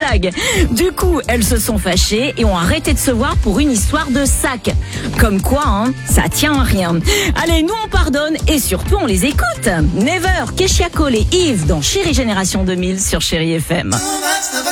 blague. Du coup, elles se sont fâchées et ont arrêté de se voir pour une histoire de sac. Comme quoi, hein, ça tient à rien. Allez, nous on pardonne et surtout on les écoute. Never, Kesha Cole et Yves dans Chérie Génération 2000 sur Chérie FM.